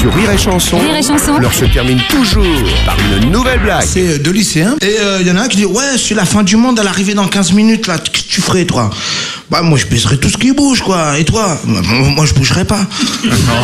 sur Rire et Chanson. Rire et Chanson. L'heure se termine toujours par une nouvelle blague. C'est deux lycéens. Et il y en a un qui dit ouais, c'est la fin du monde à l'arrivée dans 15 minutes là. Qu'est-ce que tu ferais toi? Bah moi je baisserais tout ce qui bouge quoi. Et toi? Moi je bougerais pas.